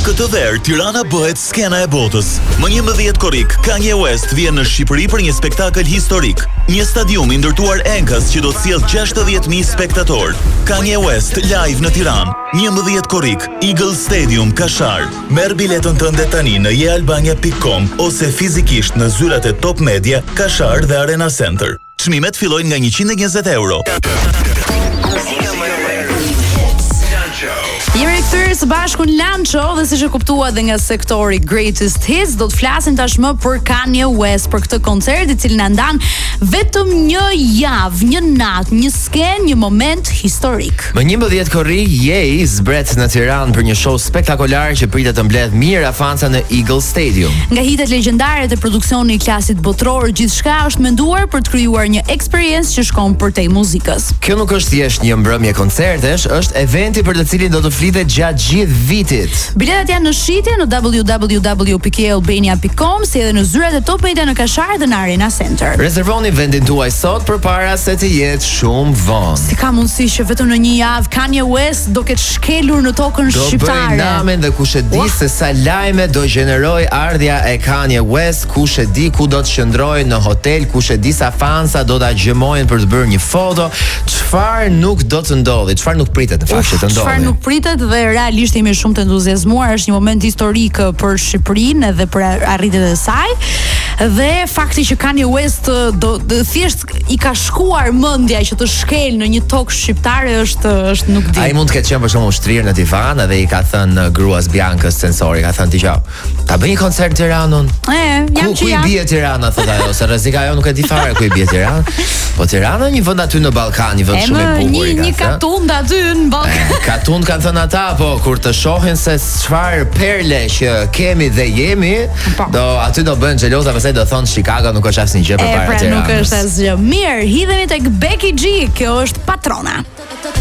Këtë verë, Tirana bëhet skena e botës. Më 11 korrik, Kanye West vjen në Shqipëri për një spektakël historik. Një stadium i ndërtuar enkës që do të sjellë 60.000 spektatorë. Kanye West live në Tiranë, 11 korrik, Eagle Stadium, Kashar. Merr biletën tënde tani në jealbania.com ose fizikisht në zyrat e Top Media, Kashar dhe Arena Center. Çmimet fillojnë nga 120 euro. Jemi rikthyer së bashku në Lancho dhe siç e kuptua dhe nga sektori Greatest Hits, do të flasim tashmë për Kanye West, për këtë koncert i cili na ndan vetëm një javë, një natë, një skenë, një moment historik. Më 11 korrik, Ye zbret në Tiranë për një show spektakolar që pritet të mbledh mirë afanca në Eagle Stadium. Nga hitet legjendare të produksioni i klasit botror, gjithçka është menduar për të krijuar një eksperiencë që shkon përtej muzikës. Kjo nuk është thjesht një mbrëmje koncertesh, është eventi për të cilin do të flitet gjatë gjithë vitit. Biletat janë në shitje në www.jealbania.com, si edhe në zyrat e Top Media në Kashar dhe në Arena Center. Rezervoni vendin tuaj sot përpara se të jetë shumë vonë. Si ka mundësi që vetëm në një javë Kanye West do ketë shkelur në tokën shqiptare? Do bëj namen dhe kush e di se sa lajme do gjeneroj ardhja e Kanye West, kush e di ku do të qëndrojë në hotel, kush e di sa fansa do ta gjemojnë për të bërë një foto, çfarë nuk do të ndodhi, çfarë nuk pritet në fakt që të ndodhi. Çfarë nuk pritet dhe realisht jemi shumë të entuziazmuar, është një moment historik për Shqipërinë edhe për arritjet e saj. Dhe fakti që Kanye West do thjesht i ka shkuar mendja që të shkel në një tokë shqiptare është nuk di. Ai mund të ketë qenë për shembull shtrirë në divan dhe i ka thënë gruas Biancës censori, ka thënë dëgjoj, ta bëj një koncert në Tiranë. Ku i bie Tirana, thotë ajo, se rrezika ajo nuk e di fare ku i bie Tirana. Po Tirana një vend aty në Ballkan, një vend shumë i bukur. Një katund aty në Ballkan. Katund kanë thënë ata, po kur të shohin se çfarë perle që kemi dhe jemi, aty do bëhen xheloza, pastaj do thonë Chicago nuk është asnjë gjë përpara Tiranës. Nuk është asgjë. Mirë, hidhemi tek Becky G, kjo është Patrona.